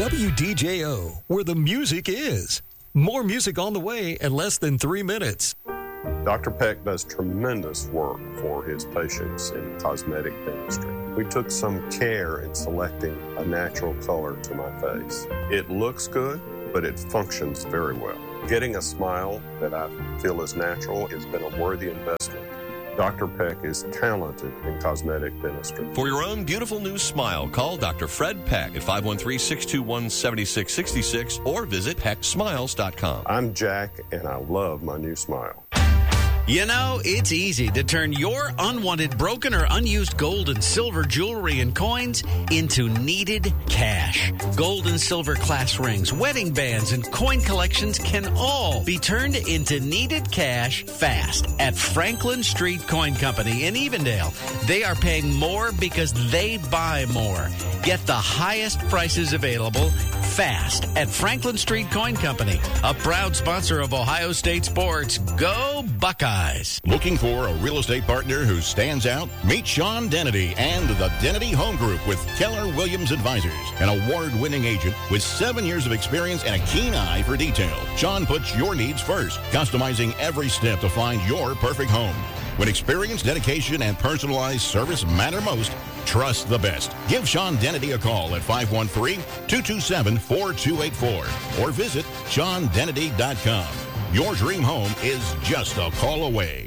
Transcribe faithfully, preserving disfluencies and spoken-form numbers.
W D J O, where the music is. More music on the way in less than three minutes. Doctor Peck does tremendous work for his patients in cosmetic dentistry. We took some care in selecting a natural color to my face. It looks good, but it functions very well. Getting a smile that I feel is natural has been a worthy investment. Doctor Peck is talented in cosmetic dentistry. For your own beautiful new smile, call Doctor Fred Peck at five one three, six two one, seven six six six or visit peck smiles dot com. I'm Jack, and I love my new smile. You know, it's easy to turn your unwanted, broken, or unused gold and silver jewelry and coins into needed cash. Gold and silver class rings, wedding bands, and coin collections can all be turned into needed cash fast at Franklin Street Coin Company in Evendale. They are paying more because they buy more. Get the highest prices available fast at Franklin Street Coin Company, a proud sponsor of Ohio State sports. Go Buckeyes! Looking for a real estate partner who stands out? Meet Sean Dennedy and the Dennedy Home Group with Keller Williams Advisors, an award-winning agent with seven years of experience and a keen eye for detail. Sean puts your needs first, customizing every step to find your perfect home. When experience, dedication, and personalized service matter most, trust the best. Give Sean Dennedy a call at five one three, two two seven, four two eight four or visit sean dennedy dot com. Your dream home is just a call away.